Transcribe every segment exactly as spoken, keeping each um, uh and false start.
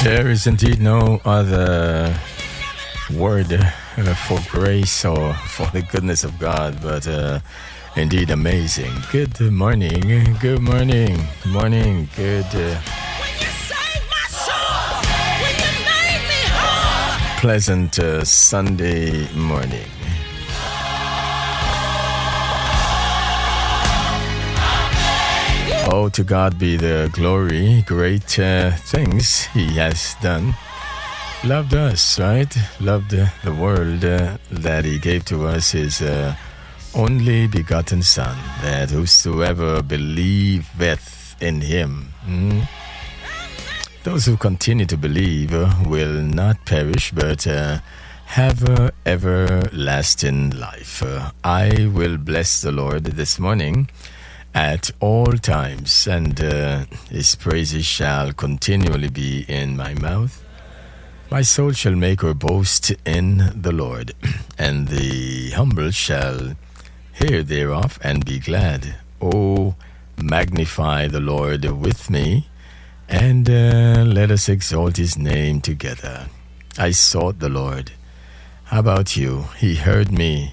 There is indeed no other word uh, for grace or for the goodness of God, but uh, indeed amazing. Good morning, good morning, morning, good uh, pleasant uh, Sunday morning. Oh, to God be the glory, great uh, things He has done. Loved us, right? Loved uh, the world uh, that He gave to us His uh, only begotten Son, that whosoever believeth in Him, mm, those who continue to believe uh, will not perish, but uh, have uh, everlasting life. Uh, I will bless the Lord this morning at all times, and uh, His praises shall continually be in my mouth. My soul shall make her boast in the Lord, and the humble shall hear thereof and be glad. Oh, magnify the Lord with me, and uh, let us exalt His name together. I sought the Lord. How about you? He heard me.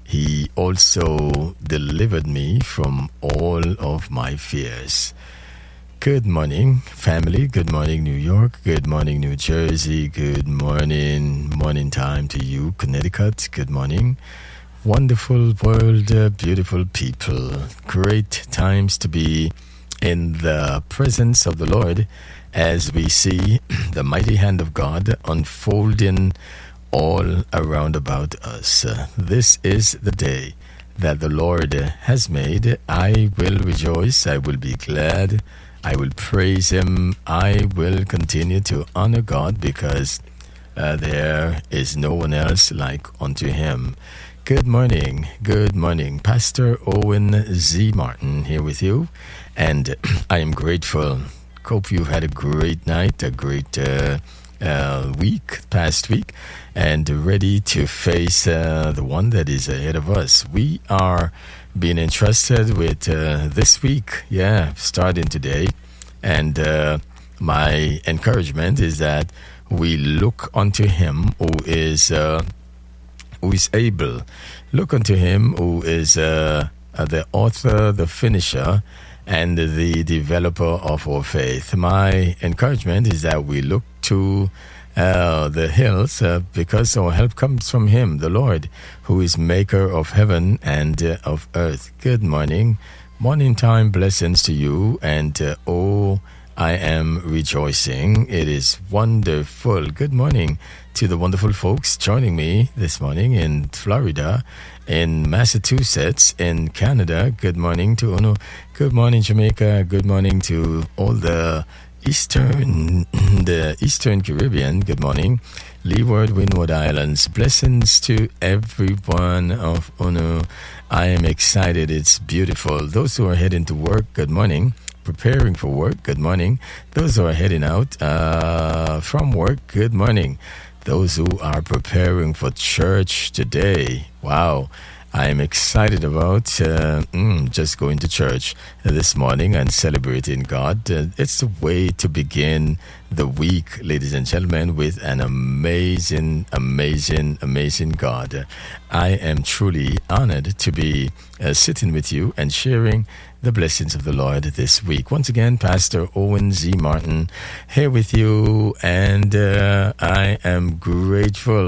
He also delivered me from all of my fears. Good morning, family. Good morning, New York. Good morning, New Jersey. Good morning, morning time to you, Connecticut. Good morning. Wonderful world, uh, beautiful people. Great times to be in the presence of the Lord as we see the mighty hand of God unfolding all around about us. Uh, this is the day that the Lord has made. I will rejoice. I will be glad. I will praise Him. I will continue to honor God because uh, there is no one else like unto Him. Good morning. Good morning. Pastor Owen Z. Martin here with you. And I am grateful. Hope you had a great night, a great uh, uh, week, past week, and ready to face uh, the one that is ahead of us. We are being entrusted with uh, this week, yeah, starting today. And uh, my encouragement is that we look unto Him who is uh, who is able. Look unto Him who is uh, uh, the author, the finisher, and the developer of our faith. My encouragement is that we look to uh, the hills uh, because our help comes from Him, the Lord, who is maker of heaven and uh, of earth. Good morning. Morning time blessings to you. And uh, oh, I am rejoicing. It is wonderful. Good morning to the wonderful folks joining me this morning in Florida, in Massachusetts, in Canada. Good morning to Uno. Good morning, Jamaica. Good morning to all the Eastern, the Eastern Caribbean. Good morning. Leeward, Windward Islands. Blessings to everyone of Uno. I am excited. It's beautiful. Those who are heading to work, good morning. Preparing for work, good morning. Those who are heading out uh, from work, good morning. Those who are preparing for church today, wow. I am excited about uh, mm, just going to church this morning and celebrating God. Uh, it's the way to begin the week, ladies and gentlemen, with an amazing, amazing, amazing God. I am truly honored to be uh, sitting with you and sharing the blessings of the Lord this week. Once again, Pastor Owen Z. Martin here with you, and uh, I am grateful